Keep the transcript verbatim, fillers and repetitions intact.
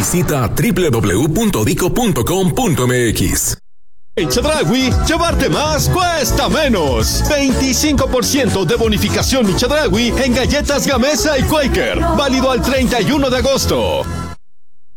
visita doble u doble u doble u punto dico punto com punto eme equis. En Chedraui, llevarte más cuesta menos. veinticinco por ciento de bonificación en Chedraui en galletas Gamesa y Quaker. Válido al treinta y uno de agosto.